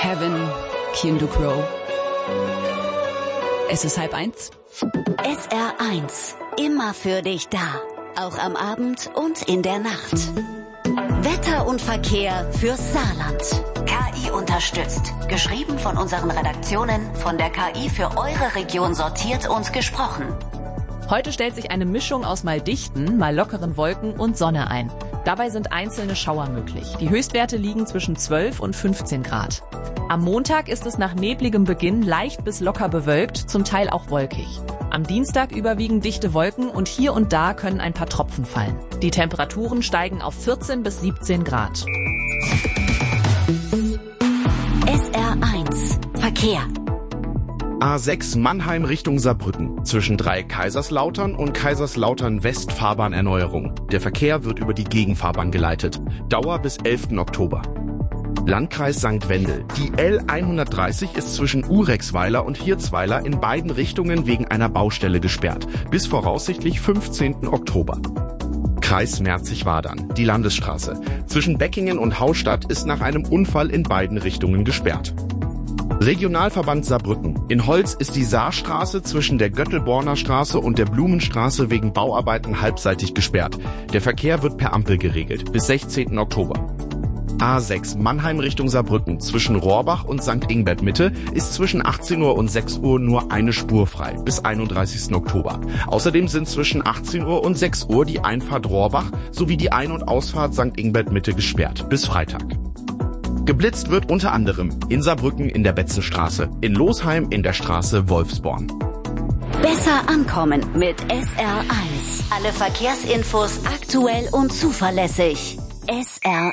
Heaven, Keanu Crow. Es ist 12:30. SR1, immer für dich da. Auch am Abend und in der Nacht. Wetter und Verkehr fürs Saarland. KI unterstützt. Geschrieben von unseren Redaktionen, von der KI für eure Region sortiert und gesprochen. Heute stellt sich eine Mischung aus mal dichten, mal lockeren Wolken und Sonne ein. Dabei sind einzelne Schauer möglich. Die Höchstwerte liegen zwischen 12 und 15 Grad. Am Montag ist es nach nebligem Beginn leicht bis locker bewölkt, zum Teil auch wolkig. Am Dienstag überwiegen dichte Wolken und hier und da können ein paar Tropfen fallen. Die Temperaturen steigen auf 14 bis 17 Grad. SR1 Verkehr. A6 Mannheim Richtung Saarbrücken. Zwischen Kaiserslautern und Kaiserslautern West Fahrbahnerneuerung. Der Verkehr wird über die Gegenfahrbahn geleitet. Dauer bis 11. Oktober. Landkreis St. Wendel. Die L130 ist zwischen Urexweiler und Hirzweiler in beiden Richtungen wegen einer Baustelle gesperrt. Bis voraussichtlich 15. Oktober. Kreis Merzig-Wadern. Die Landesstraße. Zwischen Beckingen und Haustadt ist nach einem Unfall in beiden Richtungen gesperrt. Regionalverband Saarbrücken. In Holz ist die Saarstraße zwischen der Göttelborner Straße und der Blumenstraße wegen Bauarbeiten halbseitig gesperrt. Der Verkehr wird per Ampel geregelt. Bis 16. Oktober. A6 Mannheim Richtung Saarbrücken. Zwischen Rohrbach und St. Ingbert Mitte ist zwischen 18 Uhr und 6 Uhr nur eine Spur frei. Bis 31. Oktober. Außerdem sind zwischen 18 Uhr und 6 Uhr die Einfahrt Rohrbach sowie die Ein- und Ausfahrt St. Ingbert Mitte gesperrt. Bis Freitag. Geblitzt wird unter anderem in Saarbrücken in der Betzenstraße, in Losheim in der Straße Wolfsborn. Besser ankommen mit SR1. Alle Verkehrsinfos aktuell und zuverlässig. SR1.